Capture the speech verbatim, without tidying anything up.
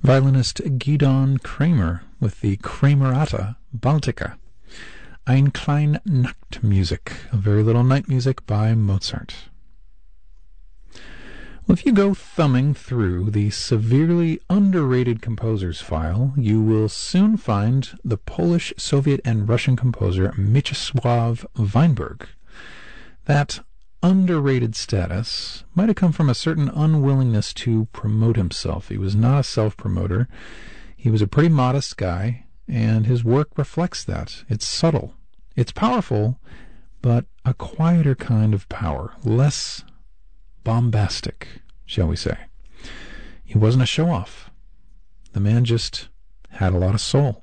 Violinist Gidon Kramer with the Kramerata Baltica. Ein klein Nachtmusik, a very little night music by Mozart. Well, if you go thumbing through the severely underrated composers file, you will soon find the Polish, Soviet, and Russian composer Mieczysław Weinberg. That underrated status might have come from a certain unwillingness to promote himself. He was not a self-promoter. He was a pretty modest guy, and his work reflects that. It's subtle. It's powerful, but a quieter kind of power, less bombastic, shall we say. He wasn't a show-off. The man just had a lot of soul.